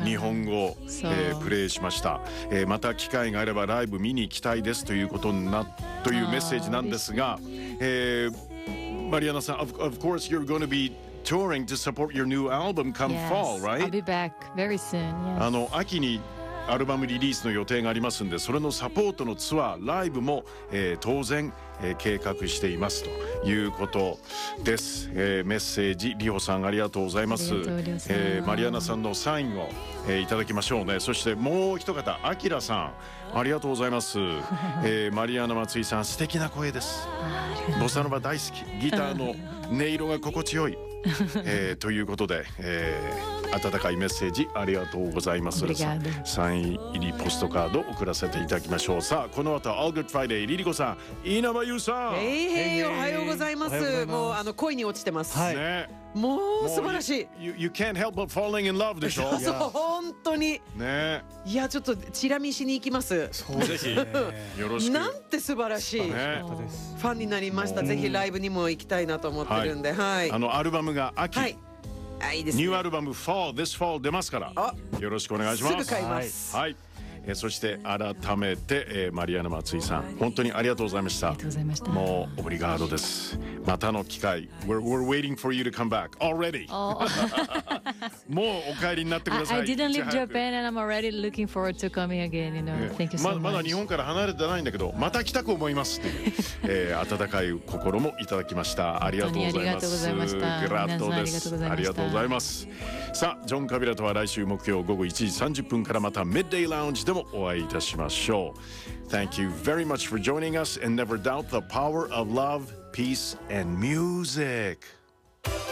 日本語、プレイしました、また機会があればライブ見に行きたいですということにというメッセージなんですが、マリアナさん of course you're going to be touring to support your new album come fall, right? I'll be back very soon. Yes. 秋にアルバムリリースの予定がありますんで、それのサポートのツアーライブも、当然、計画していますということです、メッセージリホさんありがとうございます。マリアナさんのサインを、いただきましょうね。そしてもう一方アキラさんありがとうございます、マリアナ松井さん素敵な声です。ボサノバ大好き、ギターの音色が心地よい、ということで、温かいメッセージありがとうございます。サイン入りポストカード送らせていただきましょう。さあこの後 All Good Friday リリコさん、稲葉優さん、 おはようございます。もう恋に落ちてます、もう素晴らしい。 You can't help but falling in love でしょ。 そう本当にね。 いやちょっとチラ見しに行きます。 ぜひよろしく。 なんて素晴らしい、ファンになりました。ぜひライブにも行きたいなと思ってるんで、 アルバムが秋、 いいですね、 ニューアルバム Fall This Fall 出ますからよろしくお願いします。 すぐ買います。 そして改めて、マリアナ松井さん本当にありがとうございました。もうオブリガードです。またの機会 we're waiting for you to come back already もうお帰りになってください。 I didn't leave Japan and I'm already looking forward to coming again, you know. Thank you so much. まだ日本から離れてないんだけどまた来たく思いますっていう、温かい心もいただきました。ありがとうございます。グラッドです。ありがとうございます。さあジョン・カビラとは来週木曜午後1時30分からまた Midday Lounge でもお会いいたしましょう。 Thank you very much for joining us and never doubt the power of love, peace and music.